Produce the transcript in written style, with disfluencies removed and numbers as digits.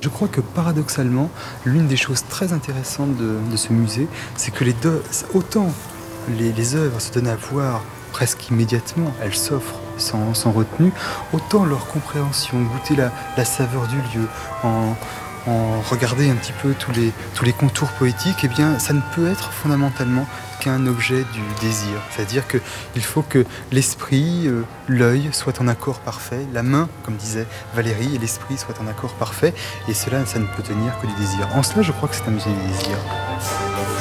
Je crois que paradoxalement, l'une des choses très intéressantes de ce musée, c'est que autant les œuvres se donnent à voir presque immédiatement, elles s'offrent sans retenue, autant leur compréhension, goûter la saveur du lieu, en regarder un petit peu tous les contours poétiques, eh bien, ça ne peut être fondamentalement qu'un objet du désir. C'est-à-dire qu'il faut que l'esprit, l'œil soient en accord parfait, la main, comme disait Valérie, et l'esprit soient en accord parfait, et cela, ça ne peut tenir que du désir. En cela, je crois que c'est un musée du désir.